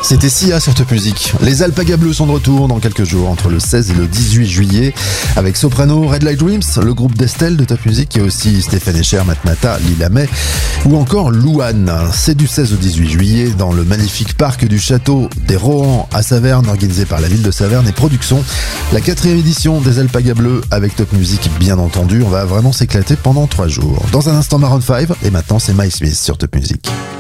C'était Sia sur Top Music. Les Alpagas Bleus sont de retour dans quelques jours, entre le 16 et le 18 juillet, avec Soprano, Red Light Dreams, le groupe d'Estelle de Top Music, et aussi Stéphane Echer, Matmata, Lila May, ou encore Louane. C'est du 16 au 18 juillet dans le magnifique parc du château des Rohan à Saverne, organisé par la ville de Saverne et Production. La 4e édition des Alpagas Bleus avec Top Music, bien entendu. On va vraiment s'éclater pendant 3 jours. Dans un instant, Maroon 5, et maintenant c'est Mike Smith sur Top Music.